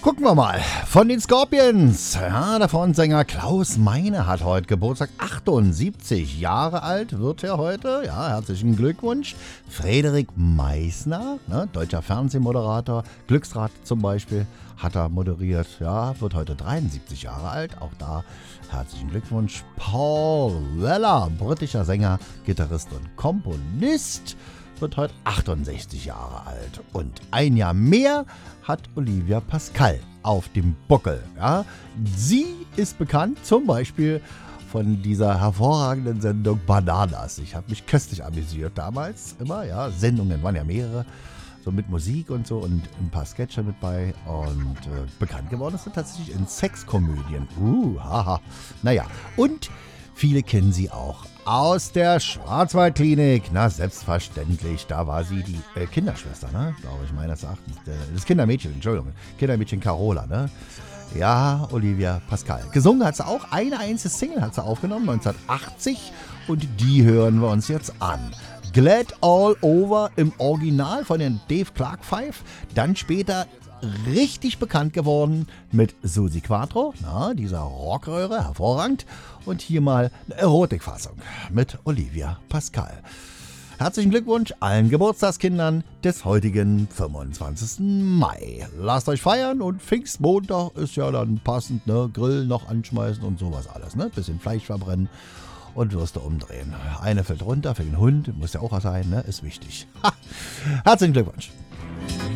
Gucken wir mal. Von den Scorpions. Ja, der Frontsänger Klaus Meine hat heute Geburtstag. 78 Jahre alt wird er heute. Ja, herzlichen Glückwunsch. Frederik Meissner, ne, deutscher Fernsehmoderator. Glücksrad zum Beispiel hat er moderiert. Ja, wird heute 73 Jahre alt. Auch da herzlichen Glückwunsch. Paul Weller, britischer Sänger, Gitarrist und Komponist, wird heute 68 Jahre alt. Und ein Jahr mehr hat Olivia Pascal auf dem Buckel. Ja. Sie ist bekannt zum Beispiel von dieser hervorragenden Sendung Bananas. Ich habe mich köstlich amüsiert damals immer. Ja. Sendungen waren ja mehrere, so mit Musik und so und ein paar Sketche mit bei. Und bekannt geworden ist sie tatsächlich in Sexkomödien. Haha. Naja, und viele kennen sie auch aus der Schwarzwaldklinik. Na, selbstverständlich. Da war sie die Kinderschwester, ne? Glaube ich, meines Erachtens. Das Kindermädchen, Entschuldigung. Kindermädchen Carola, ne? Ja, Olivia Pascal. Gesungen hat sie auch. Eine einzige Single hat sie aufgenommen, 1980. Und die hören wir uns jetzt an. Glad All Over im Original von den Dave Clark Five. Dann später richtig bekannt geworden mit Susi Quatro, na, dieser Rockröhre, hervorragend. Und hier mal eine Erotikfassung mit Olivia Pascal. Herzlichen Glückwunsch allen Geburtstagskindern des heutigen 25. Mai. Lasst euch feiern und Pfingstmontag ist ja dann passend, ne? Grill noch anschmeißen und sowas alles, ne? Bisschen Fleisch verbrennen und Würste umdrehen. Eine fällt runter für den Hund, muss ja auch sein, ne? Ist wichtig. Herzlichen Glückwunsch.